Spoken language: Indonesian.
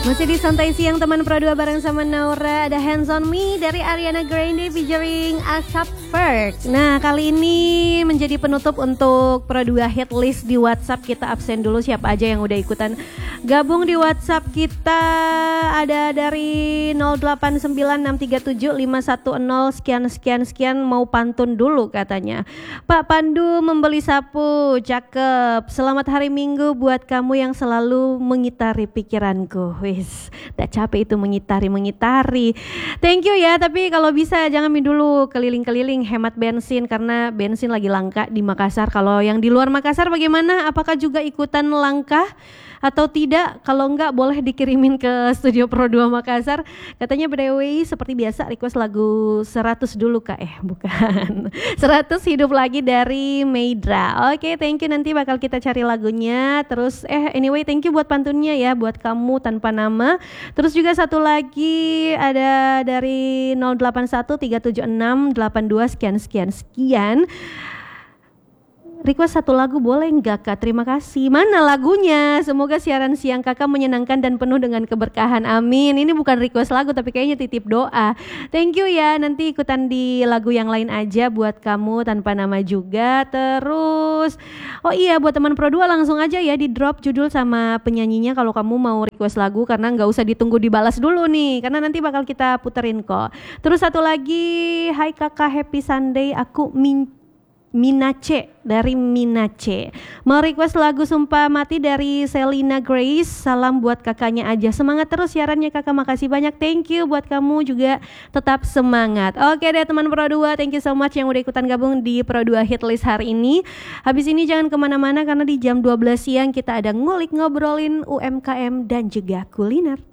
Masih di Santai Siang teman Pro 2 bareng sama Naura. Ada Hands On Me dari Ariana Grande featuring Asap Ferg. Nah kali ini menjadi penutup untuk Pro 2 hit list di WhatsApp. Kita absen dulu siapa aja yang udah ikutan gabung di WhatsApp kita. Ada dari 0896375110 sekian mau pantun dulu katanya. Pak Pandu membeli sapu, cakep. Selamat hari Minggu buat kamu yang selalu mengitari pikiranku. Wis, udah capek itu mengitari. Thank you ya, tapi kalau bisa jangan dulu keliling-keliling hemat bensin karena bensin lagi langka di Makassar. Kalau yang di luar Makassar bagaimana? Apakah juga ikutan langka atau tidak? Kalau enggak boleh dikirimin ke Studio Pro 2 Makassar. Katanya BDW seperti biasa request lagu 100 dulu Kak. Bukan. 100 hidup lagi dari Meidra. Oke, thank you, nanti bakal kita cari lagunya. Terus anyway thank you buat pantunnya ya, buat kamu tanpa nama. Terus juga satu lagi ada dari 08137682 sekian. Request satu lagu boleh enggak Kak? Terima kasih. Mana lagunya? Semoga siaran siang Kakak menyenangkan dan penuh dengan keberkahan. Amin. Ini bukan request lagu tapi kayaknya titip doa. Thank you ya. Nanti ikutan di lagu yang lain aja buat kamu tanpa nama juga. Terus oh iya, buat teman Pro 2 langsung aja ya di drop judul sama penyanyinya kalau kamu mau request lagu, karena nggak usah ditunggu dibalas dulu nih, karena nanti bakal kita puterin kok. Terus satu lagi, hai Kakak, happy Sunday, aku Minace dari Minace mau request lagu Sumpah Mati dari Selina Grace. Salam buat kakaknya aja, semangat terus siarannya Kakak, makasih banyak. Thank you buat kamu juga, tetap semangat. Oke deh teman Pro 2, thank you so much yang udah ikutan gabung di Pro 2 hit list hari ini. Habis ini jangan kemana-mana karena di jam 12 siang kita ada ngulik ngobrolin UMKM dan juga kuliner.